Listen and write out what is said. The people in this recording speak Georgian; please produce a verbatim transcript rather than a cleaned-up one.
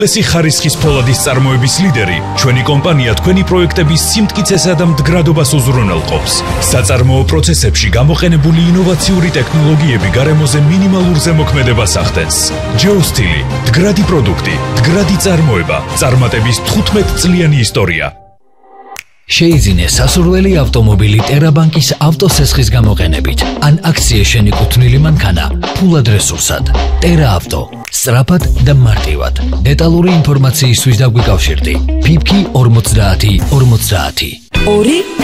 ესი ხარისხის ფოლადის წარმოების ლიდერი, ჩვენი კომპანია თქვენი პროექტების სიმტკიცესა და მდგრადობას უზრუნველყოფს. საწარმოო პროცესებში გამოყენებული ინოვაციური ტექნოლოგიები გარემოზე მინიმალურ ზემოქმედებას ახდენს. ჯეოსტილი, მდგრადი პროდუქტი, მდგრადი წარმოება, წარმატების თხუთმეტწლიანი ისტორია. შეიძინე სასურველი ავტომობილი ტერაბანკის ავტოსესხის გამოყენებით, ან აქცია შენიკუთვნილი მანქანა ფულად რესურსად. ტერა ავტო, სწრაფად და მარტივად. დეტალური ინფორმაციისთვის დაგვიკავშირდი. ფიფკი ორმოცდაათი ორმოცდაათი. ორი